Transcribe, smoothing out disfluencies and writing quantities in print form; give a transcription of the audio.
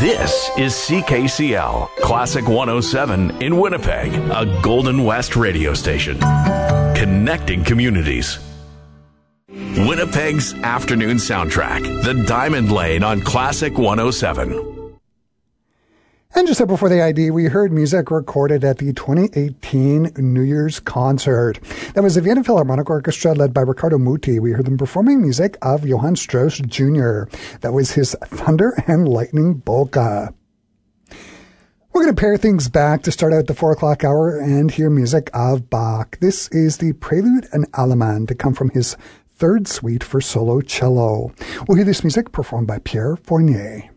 This is CKCL, Classic 107 in Winnipeg, a Golden West radio station. Connecting communities. Winnipeg's afternoon soundtrack, The Diamond Lane on Classic 107. And just before the ID, we heard music recorded at the 2018 New Year's concert. That was the Vienna Philharmonic Orchestra led by Riccardo Muti. We heard them performing music of Johann Strauss Jr. That was his Thunder and Lightning Polka. We're going to pair things back to start out the 4 o'clock hour and hear music of Bach. This is the Prelude and Allemande to come from his third suite for solo cello. We'll hear this music performed by Pierre Fournier.